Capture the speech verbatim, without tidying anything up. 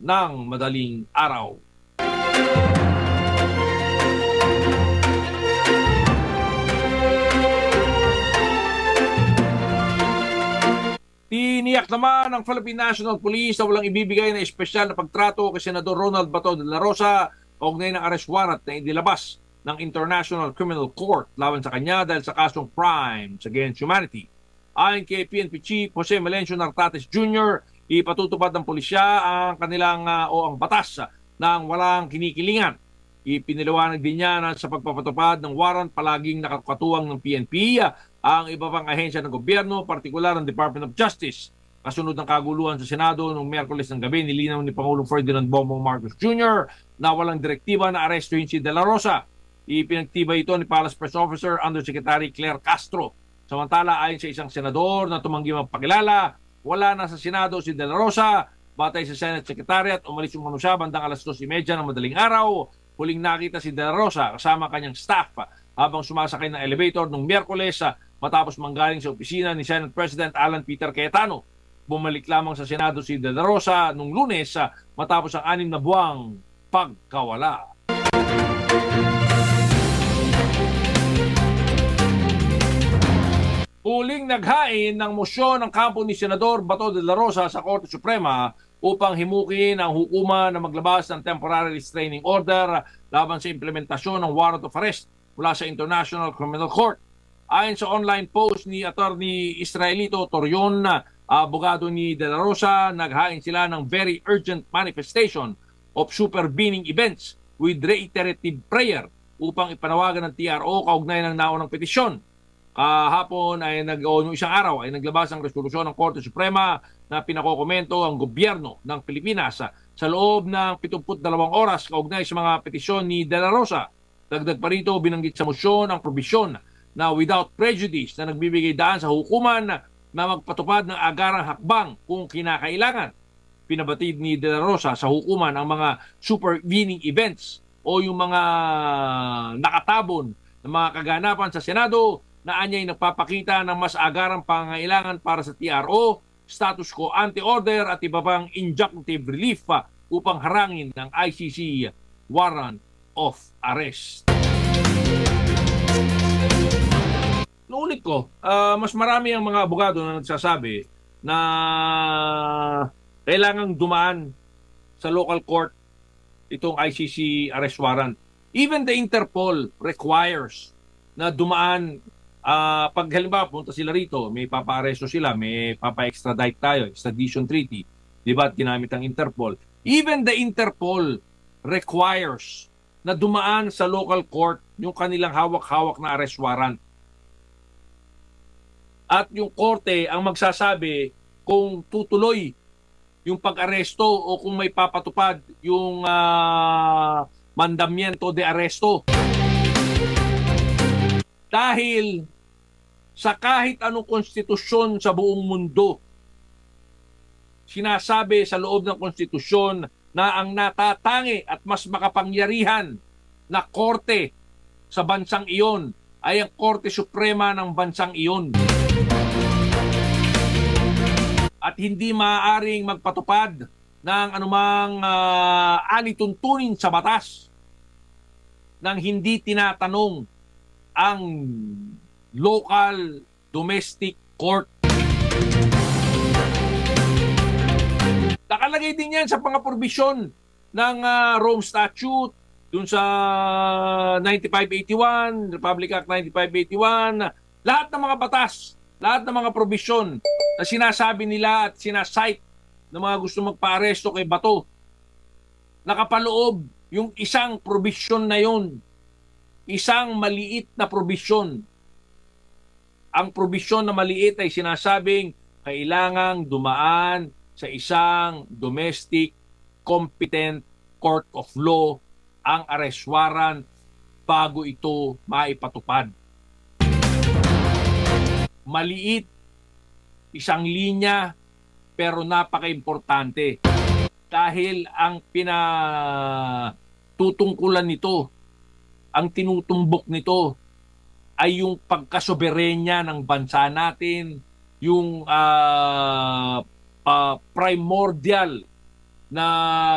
ng madaling araw. Tiniyak naman ng Philippine National Police na walang ibibigay na espesyal na pagtrato kay Senador Ronald Bato de la Rosa kaugnay ng arrest warrant na inilabas ng International Criminal Court laban sa kanya dahil sa kasong crimes against humanity. Ayon kay P N P Chief Jose Melencio Nartates Junior, ipatutupad ng pulisya ang kanilang uh, o ang batas uh, ng walang kinikilingan. Ipiniliwanag din niya na sa pagpapatupad ng warrant palaging nakakatuwang ng P N P uh, ang iba pang ahensya ng gobyerno, partikular ang Department of Justice. Kasunod ng kaguluhan sa Senado noong Miyerkules ng gabi, nilinaw ni Pangulong Ferdinand Bongbong Marcos Junior na walang direktiba na arestuhin si De La Rosa. Ipinagtibay ito ni Palace Press Officer Undersecretary Claire Castro. Samantala, ayon sa isang senador na tumanggi magpakilala, wala na sa Senado si De La Rosa. Batay sa Senate Secretariat, umalis umano siya bandang alas dos trenta ng madaling araw. Huling nakita si De La Rosa kasama kanyang staff habang sumasakay ng elevator noong Miyerkules matapos manggaling sa opisina ni Senate President Alan Peter Cayetano. Bumalik lamang sa Senado si De La Rosa noong Lunes matapos ang anim na buwang pagkawala. Huling naghain ng mosyon ng kampo ni Senador Bato de la Rosa sa Korte Suprema upang himukin ang hukuman na maglabas ng temporary restraining order laban sa implementasyon ng warrant of arrest mula sa International Criminal Court. Ayon sa online post ni Attorney Israelito Torion, abogado ni De La Rosa, naghain sila ng very urgent manifestation of supervening events with reiterative prayer upang ipanawagan ng T R O kaugnay ng naunang petisyon. Kahapon ay nag o isang araw ay naglabas ang resolusyon ng Korte Suprema na pinakokomento ang gobyerno ng Pilipinas sa loob ng pituput dalawang oras kaugnay sa mga petisyon ni De La Rosa. Dagdag pa rito, binanggit sa mosyon ang probisyon na without prejudice na nagbibigay daan sa hukuman na magpatupad ng agarang hakbang kung kinakailangan. Pinabatid ni De La Rosa sa hukuman ang mga supervening events o yung mga nakatabon ng mga kaganapan sa Senado na anya'y nagpapakita ng mas agarang pangailangan para sa T R O, status quo ante order at iba pang injunctive relief upang harangin ng I C C warrant of arrest. Nuulit ko, uh, mas marami ang mga abogado na nagsasabi na kailangang dumaan sa local court itong I C C arrest warrant. Even the Interpol requires na dumaan, uh, pag halimbawa punta sila rito, may papa-aresto sila, may papa-extradite tayo, extradition treaty, di ba, at ginamit ang Interpol. Even the Interpol requires na dumaan sa local court yung kanilang hawak-hawak na arrest warrant. At yung korte ang magsasabi kung tutuloy yung pag-aresto o kung may papatupad yung uh, mandamiento de aresto. Dahil sa kahit anong konstitusyon sa buong mundo, sinasabi sa loob ng konstitusyon na ang natatangi at mas makapangyarihan na korte sa bansang iyon ay ang Korte Suprema ng bansang iyon. At hindi maaaring magpatupad ng anumang uh, alituntunin sa batas nang hindi tinatanong ang local domestic court. Nakalagay din yan sa mga probisyon ng uh, Rome Statute, dun sa ninety-five eighty-one, Republic Act ninety-five eighty-one, lahat ng mga batas, lahat ng mga probisyon na sinasabi nila at sinasite ng mga gusto magpa-aresto kay Bato, nakapaloob yung isang probisyon na yun, isang maliit na probisyon. Ang probisyon na maliit ay sinasabing kailangang dumaan sa isang domestic competent court of law ang arrest warrant bago ito maipatupad. Maliit, isang linya, pero napaka-importante. Dahil ang pinatutungkulan nito, ang tinutumbok nito, ay yung pagkasoberenya ng bansa natin, yung uh, uh, primordial na